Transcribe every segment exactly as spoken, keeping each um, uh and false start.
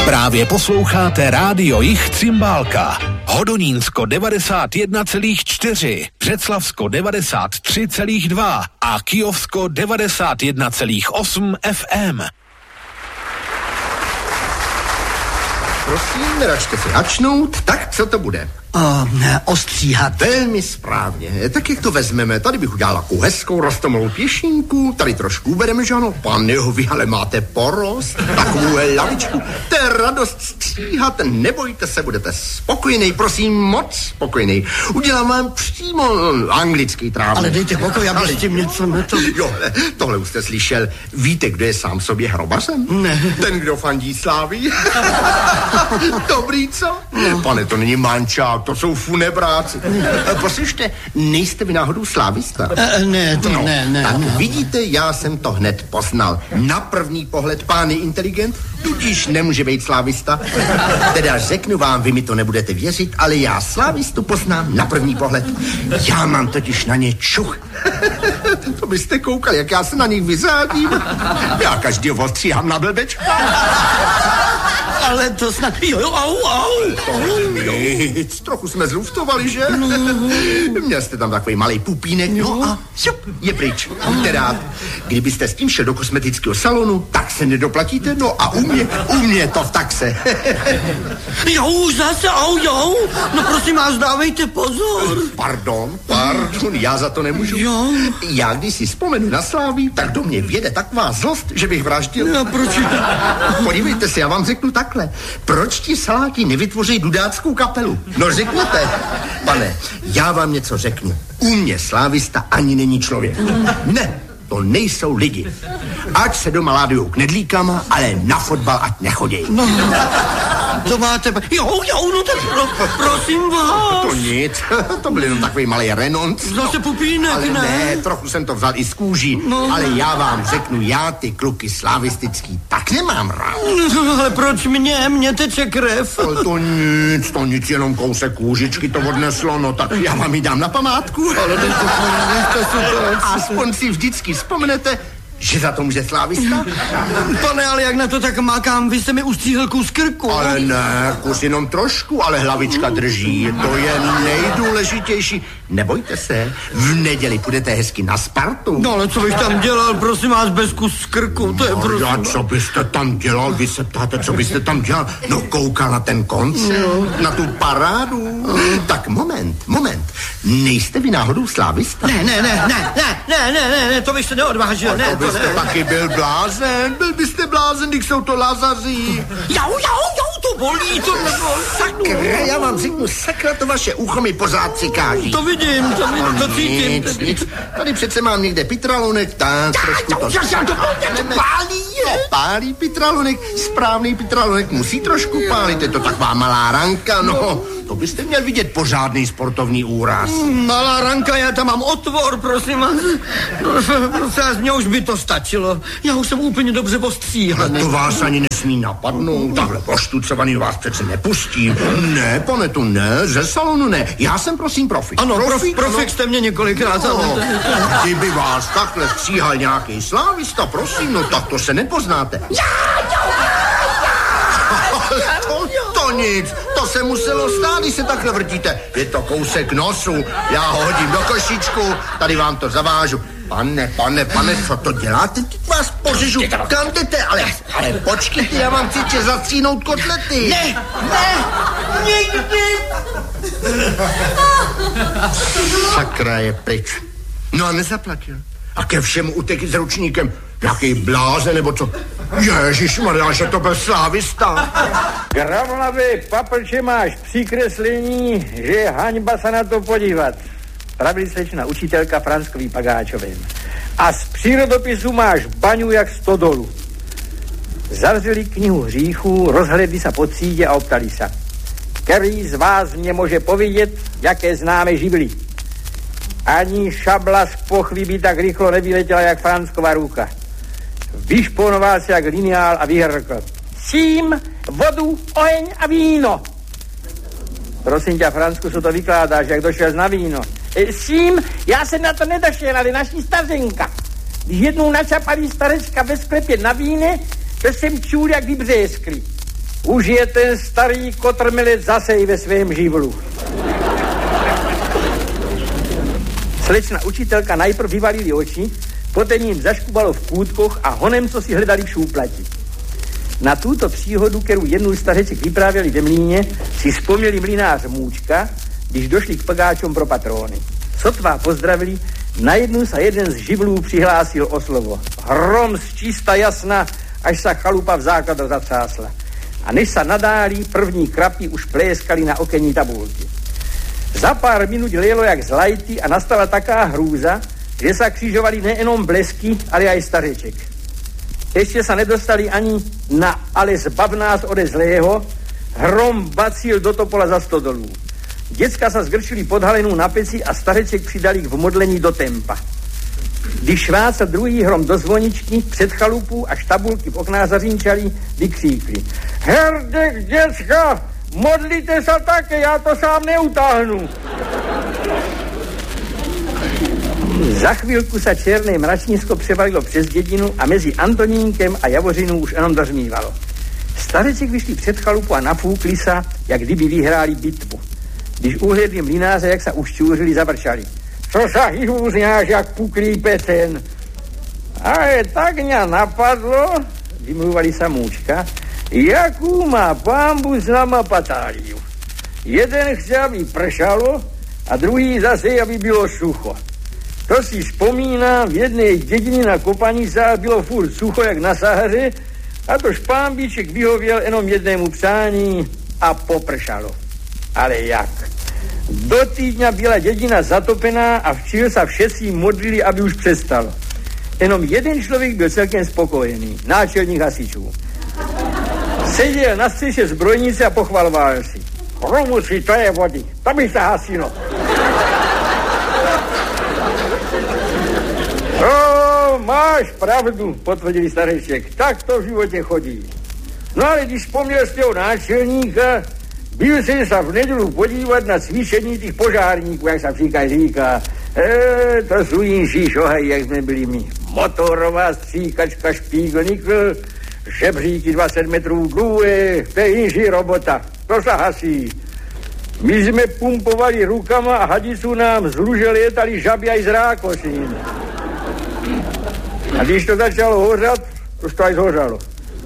Právě posloucháte Rádio Jich Cymbálka. Hodonínsko devadesát jedna celá čtyři, Břeclavsko devadesát tři celá dva a Kyjovsko devadesát jedna celá osm F M. Prosím, račte si hačnout, tak co to bude? O, ostříhat. Velmi správně. Tak jak to vezmeme? Tady bych udělal takovou hezkou rostomilou pěšinku, tady trošku ubereme, že ano? Pane jo, vy ale máte porost, takovou lavičku. To je radost stříhat, nebojte se, budete spokojený, prosím, moc spokojený. Udělám vám přímo anglický trávník. Ale dejte pokoj, aby s tím něco neto... Jo, tohle už jste slyšel. Víte, kdo je sám sobě hrobařem? Ne. Ten, kdo fandí Slávii. Dobrý, co? No. Pane, to není mančák, to jsou funebráci. Poslyšte, nejste vy náhodou slávista? E, ne, to no, ne, ne. Tak ne. vidíte, já jsem to hned poznal. Na první pohled pán je inteligent, tudíž nemůže být slávista. Teda řeknu vám, vy mi to nebudete věřit, ale já slávistu poznám na první pohled. Já mám totiž na ně čuch. To byste koukali, jak já se na nich vyzádím. Já každýho ostříhám na blbečka. Ale to snad... Jo, jo, au, au. Nic, trochu jsme zluftovali, že? Měl jste tam takový malý pupínek, no a šup, je pryč. Teda, kdybyste s tím šel do kosmetického salonu, tak se nedoplatíte, no a u mě, u mě to v taxe. Jo, zase, au, jo. No prosím vás, dávejte pozor. Pardon, pardon, já za to nemůžu. Jo. Já když si vzpomenu na Slávii, tak do mě vjede taková zlost, že bych vraždil. No, proč? Podívejte se, já vám řeknu takhle. Proč ti saláti nevytvoří dudáckou kapelu? No řekněte. Pane, já vám něco řeknu. U mě slávista ani není člověk. Ne, to nejsou lidi. Ať se doma ládujou knedlíkama, ale na fotbal ať nechodějí. No, to máte... Jo, jo, no tak pro, prosím vás. To nic, to byl jenom takový malý renonc. Zase pupínek, ale ne? ne, trochu jsem to vzal i z kůží, no. Ale já vám řeknu, já ty kluky slavistický tak nemám rád. No, ale proč mě? Mě teče krev. Ale to nic, to nic, jenom kousek kůžičky to odneslo, no tak já vám ji dám na památku. Ale to, to, to, to, aspoň si vždycky vzpomenete, že za to může slávista? Pane, ale jak na to tak makám, vy jste mi ustříhl kus krku. Ale ne, kus jenom trošku, ale hlavička drží, to je nejdůležitější. Nebojte se, v neděli půjdete hezky na Spartu. No ale co bych tam dělal, prosím vás, bez kus krku, to je no, prosím. Já, co byste tam dělal, vy se ptáte, co byste tam dělal? No koukal na ten koncert, no. Na tu parádu. No. Tak moment, moment, nejste vy náhodou slávista? Ne, ne, ne, ne, ne, ne, ne, ne, ne, to bych se neodvážil, ne, to byste to ne. Taky byl blázen, byl byste blázen, když jsou to Lazaří. Jau, jau, jau, to bolí, to nebolí. Sakra, já vám řeknu, sakra, to vaše ucho mi pořád cikáží. To vidím, to vidím, to cítím. Nic, nic, tady přece mám někde pitralonek, tak trošku to... To pálí, je. Pálí pitralonek, správný pitralonek musí trošku pálit, je to taková malá ranka, no. To byste měl vidět pořádný sportovní úraz. Malá ranka, já tam mám otvor, prosím vás. Prosím vás, mně už by to stačilo. Já už jsem úplně dobře ostříhaný. To vás ani nesmí napadnout. Takhle poštucovaný vás přece nepustím. Ne, pane, tu ne, ze salonu ne. Já jsem prosím profik. Ano, profik, profik jste mě několikrát. No, kdyby vás takhle stříhal nějaký slávista, prosím, no tak to se nepoznáte. Já, já, já, to, to nic, to se muselo stát, když se takhle vrtíte. Je to kousek nosu, já ho hodím do košičku, tady vám to zavážu. Pane, pane, pane, co to děláte? Teď vás pořežu, kam jdete? Ale, ale počkejte, já vám chci zastříhnout kotlety. Ne, ne, nikdy. Sakra je pryč. No a nezaplatil. A ke všemu utekl s ručníkem. Jaký bláze, nebo co? Ježišmarja, že to byl slávista. Gravlavy, paplče, máš přikreslení, že je haňba se na to podívat. Pravili slečna učitelka Franskový Pagáčovým. A z přírodopisu máš baňu jak stodolu. Zavřeli knihu hříchů, rozhledli se po třídě a optali se. Který z vás mě může povědět, jaké známe živly? Ani šabla z pochvy by tak rychlo nevyletěla, jak Fransková ruka. Vyšponoval se jak lineál a vyhrkl. Sím, vodu, oheň a víno. Prosím tě, Fransku, co to vykládáš, jak došel na víno? E, sím, já jsem na to nedošel, ale naší stařenka. Když jednou načapali starečka ve sklepě na víne, to jsem čul, jak vybřeskli. Už je ten starý kotrmelec zase i ve svém živlu. Slečna učitelka najprv vyvalili oči, potom jim zaškubalo v kútkoch a honem, co si hledali v šúplati. Na túto příhodu, kterou jednou stařeček vyprávěli ve mlíně, si vzpomněli mlynář Můčka, když došli k pagáčom pro patróny. Sotva pozdravili, najednou sa jeden z živlů přihlásil o slovo. Hrom z čista jasna, až sa chalupa v základu zatřásla. A než sa nadáli, první krapy už pléskali na okenní tabulky. Za pár minut lielo jak z lajty a nastala taká hrúza, že sa křižovali nejenom blesky, ale aj stařeček. Ešte sa nedostali ani na ale zbav nás ode zlého, hrom bacil do topola za sto dolů. Děcka sa zgrčili pod halenou na peci a stařeček přidali k vmodlení do tempa. Když švácal druhý hrom do zvoničky, před chalupu až tabulky v okná zařinčali, vykříkli. Herdek, děcka, modlite sa také, já to sám neutáhnu. Za chvíľku sa černé mračnísko převalilo přes dědinu a mezi Antonínkem a Javořinou už jenom dořmívalo. Stareček vyšli před chalupu a napúkli sa, jak kdyby vyhráli bitvu. Když uhledli mlynáře, jak sa ušťúřili, zavrčali. Co sa hýhúzňáš, jak puklý pecen? Ale tak mňa napadlo, vymluvali sa Múčka, jakú má pánbu s nama patáliu. Jeden chce, aby pršalo a druhý zase, aby bylo sucho. To si spomíná, v jednej dedine na Kopanicách bylo furt sucho, jak na Sahaře, a to špámbíček vyhověl jenom jednému přání a popršalo. Ale jak? Do týdňa byla dedina zatopená a včil sa všetci modlili, aby už přestalo. Jenom jeden člověk byl celkem spokojený, náčelník hasičů. Seděl na střeše zbrojnice a pochvaloval si. Hromuci, to je vody, to by se hasilo. No, máš pravdu, potvrdili stareček, tak to v životě chodí. No ale když vzpomněl z těho náčelníka, byl jsem sa v nedělu podívat na cvičení těch požárníků, jak sa příklad říká. E, to jsou jinší šohají, jak jsme byli my. Motorová stříkačka špíglníkl, žebříky dvacet metrů dlouhé, to je jinší robota, to sa hasí. My jsme pumpovali rukama a hadicu nám z luže létali žaby aj z rákosín. A když to začalo hořat, už to aj zhořalo.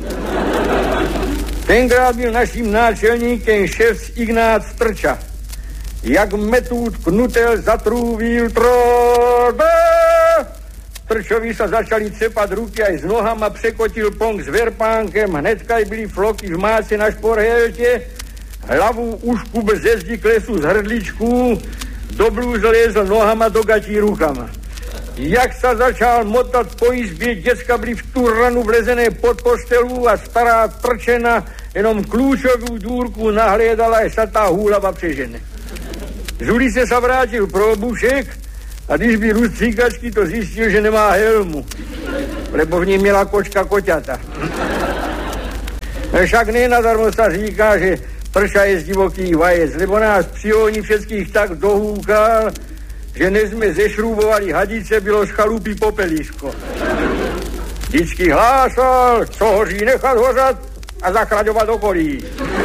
Tenkrát byl naším náčelníkem šéf Ignác Strča. Jak metůd knutel zatrúvil trode. Strčovi sa začali cepat ruky aj s nohama, překotil pong s verpánkem, hnedkaj byli floky v máce na šporhelte, hlavu ušku bez zezdi klesu z hrdličku, do blúz lézl nohama, do gatí rukama. Jak sa začal motat po izbě, děcka byli v tu ranu vlezené pod postelu a stará Trčena jenom klúčovú dúrku nahliedala, až sa tá húlava přežene. Z ulice sa vrátil probušek a když by růst cíkačky, to zistil, že nemá helmu, lebo v ní měla kočka koťata. Však nenadarmo sa říká, že prša je z divokých vajec, lebo nás při ohni všetkých tak dohúkal, že než sme zešrúbovali hadice, bylo z chalupy popelisko. Vždycky hlásal, co hoří nechat hořat a zachraňovat okolí.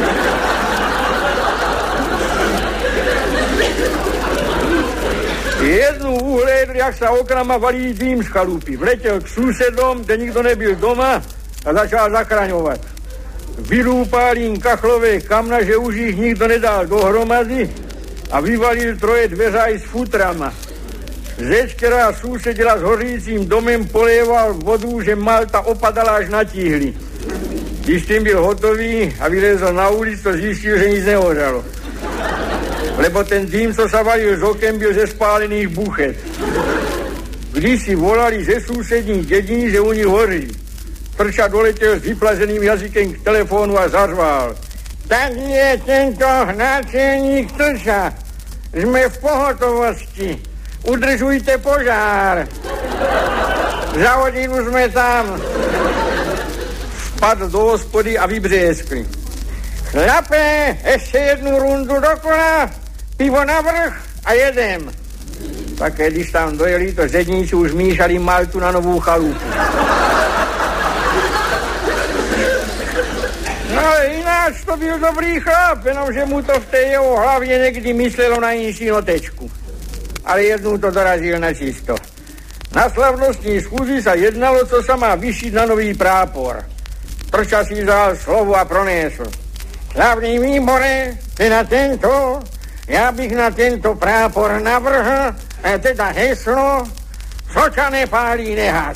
Jednu uhlédl, jak sa oknama valí dým z chalupy. Vletěl k susedom, kde nikdo nebyl doma a začal zachraňovat. Vylúpal jim kachlové kamna, že už ich nikdo nedal dohromady a vyvalil troje dveřaj s futrama. Zeď, která sousedila s hořícím domem, poléval vodu, že Malta opadala až na tíhli. Když tím byl hotový a vylezl na ulici, to zjistil, že nic nehořalo. Lebo ten dým, co sa valil z okem, byl ze spálených buchet. Když si volali ze sousedních dědin, že u nich hoří. Trča doletěl s vyplazeným jazykem k telefonu a zařval. Tak je tento náčelník Trča. Jsme v pohotovosti. Udržujte požár. Za hodinu jsme tam. Vpadl do hospody a vybřeskli. Chlape, ještě jednu rundu dokola, pivo navrch a jedem. Tak když tam dojeli, to zedníci už míšali Maltu na novou chalupu. No Ale ináč to byl dobrý chlap, jenomže mu to v té jeho hlavě někdy myslelo na inší notečku. Ale jednou to dorazil na čisto. Na slavnostní schůzi sa jednalo, co sa má vyšiť na nový prápor. Trča si vzal slovo a pronesl. Hlavný výbore, teda tento, já bych na tento prápor navrhl, teda heslo, Soča nepálí nehas.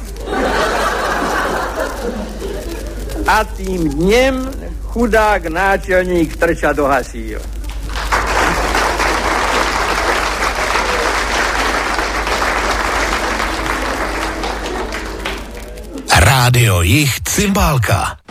A tým dněm chudák náčelník Trča dohasil. Rádio Jich Cymbálka.